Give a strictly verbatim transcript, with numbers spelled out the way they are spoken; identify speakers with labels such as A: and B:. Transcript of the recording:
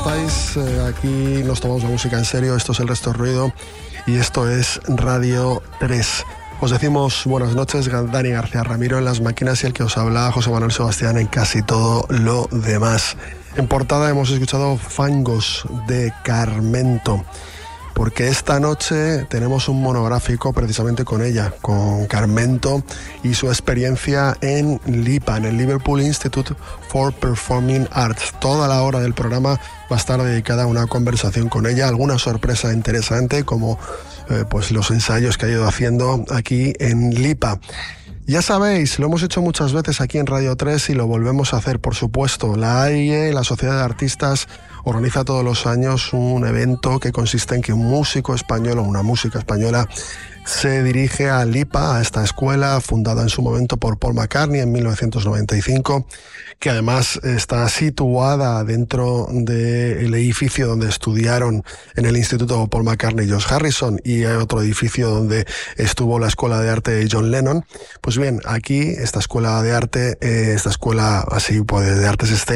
A: estáis? Eh, aquí nos tomamos la música en serio, esto es El Resto del Ruido y esto es Radio tres. Os decimos buenas noches, Dani García Ramiro en las máquinas y el que os habla, José Manuel Sebastián, en casi todo lo demás. En portada hemos escuchado Fangos de Carmento, porque esta noche tenemos un monográfico precisamente con ella, con Carmento y su experiencia en LIPA, en el Liverpool Institute for Performing Arts. Toda la hora del programa va a estar dedicada a una conversación con ella, alguna sorpresa interesante como eh, pues los ensayos que ha ido haciendo aquí en LIPA. Ya sabéis, lo hemos hecho muchas veces aquí en Radio tres y lo volvemos a hacer, por supuesto. La A I E, la Sociedad de Artistas, organiza todos los años un evento que consiste en que un músico español o una música española se dirige a LIPA, a esta escuela fundada en su momento por Paul McCartney en mil novecientos noventa y cinco, que además está situada dentro del edificio donde estudiaron en el Instituto Paul McCartney y George Harrison, y hay otro edificio donde estuvo la Escuela de Arte de John Lennon. Pues bien, aquí esta escuela de arte, eh, esta escuela así pues, de artes escénicas,